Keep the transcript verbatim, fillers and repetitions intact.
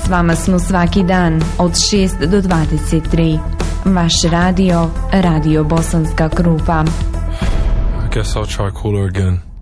S vama smo svaki dan od šest do dvadeset tri. Vaš radio, Radio Bosanska Krupa. I guess I'll try cooler again.